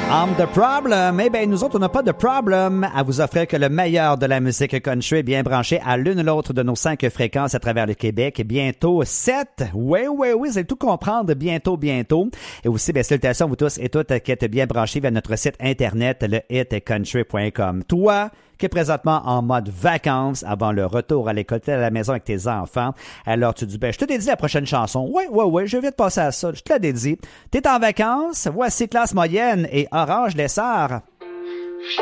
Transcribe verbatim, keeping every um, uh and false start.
I'm the problem. Eh bien, nous autres, on n'a pas de problem à vous offrir que le meilleur de la musique country bien branché à l'une ou l'autre de nos cinq fréquences à travers le Québec. Bientôt sept. Oui, oui, oui, vous allez tout comprendre bientôt, bientôt. Et aussi, bien, salutations à vous tous et toutes qui êtes bien branchés vers notre site internet, le hit country point com. Toi, qui est présentement en mode vacances avant le retour à l'école, t'es à la maison avec tes enfants. Alors, tu dis, ben, je te dédie la prochaine chanson. Oui, oui, oui, je viens de passer à ça. Je te la dédie. T'es en vacances. Voici Classe moyenne et Orange Lessard.